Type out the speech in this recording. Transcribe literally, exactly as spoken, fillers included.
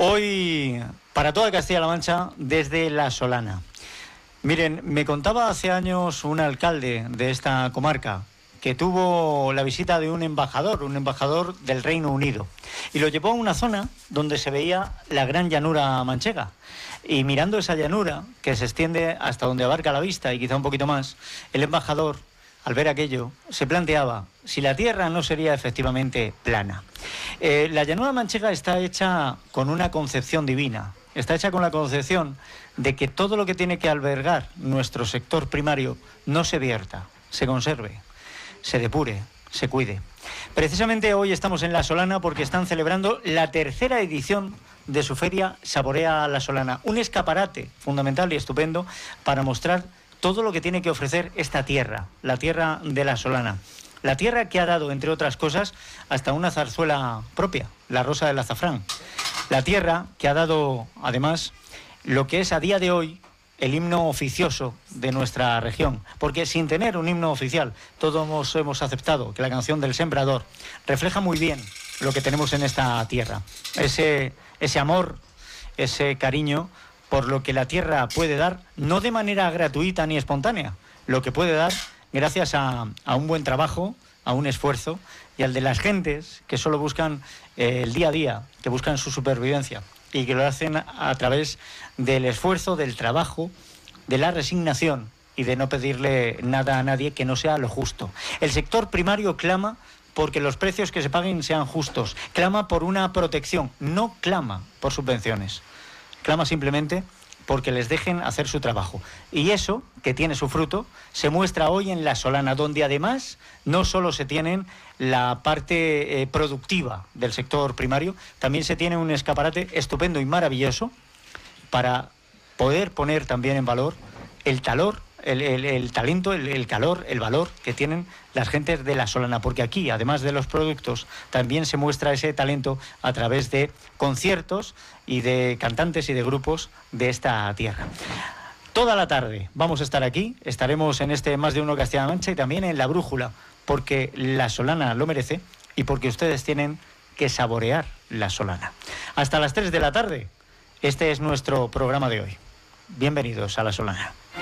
Hoy, para toda Castilla-La Mancha, desde La Solana. Miren, me contaba hace años un alcalde de esta comarca que tuvo la visita de un embajador, un embajador del Reino Unido, y lo llevó a una zona donde se veía la gran llanura manchega. Y mirando esa llanura, que se extiende hasta donde abarca la vista y quizá un poquito más, el embajador, al ver aquello, se planteaba si la tierra no sería efectivamente plana. Eh, la llanura manchega está hecha con una concepción divina, está hecha con la concepción de que todo lo que tiene que albergar nuestro sector primario no se vierta, se conserve, se depure, se cuide. Precisamente hoy estamos en La Solana porque están celebrando la tercera edición de su feria Saborea La Solana, un escaparate fundamental y estupendo para mostrar todo lo que tiene que ofrecer esta tierra, la tierra de La Solana. La tierra que ha dado, entre otras cosas, hasta una zarzuela propia, la Rosa del Azafrán. La tierra que ha dado, además, lo que es a día de hoy el himno oficioso de nuestra región. Porque sin tener un himno oficial, todos hemos aceptado que la canción del Sembrador refleja muy bien lo que tenemos en esta tierra. Ese, ese amor, ese cariño por lo que la tierra puede dar, no de manera gratuita ni espontánea, lo que puede dar gracias a, a un buen trabajo, a un esfuerzo, y al de las gentes que solo buscan eh, el día a día, que buscan su supervivencia, y que lo hacen a, a través del esfuerzo, del trabajo, de la resignación, y de no pedirle nada a nadie que no sea lo justo. El sector primario clama porque los precios que se paguen sean justos, clama por una protección, no clama por subvenciones. Clama simplemente porque les dejen hacer su trabajo. Y eso, que tiene su fruto, se muestra hoy en La Solana, donde además no solo se tienen la parte eh, productiva del sector primario, también se tiene un escaparate estupendo y maravilloso para poder poner también en valor el talor, el, el, el talento, el, el calor, el valor que tienen las gentes de La Solana, porque aquí, además de los productos, también se muestra ese talento a través de conciertos y de cantantes y de grupos de esta tierra. Toda la tarde vamos a estar aquí, estaremos en este Más de Uno Castilla-La Mancha y también en La Brújula, porque La Solana lo merece y porque ustedes tienen que saborear La Solana. Hasta las tres de la tarde, este es nuestro programa de hoy. Bienvenidos a La Solana.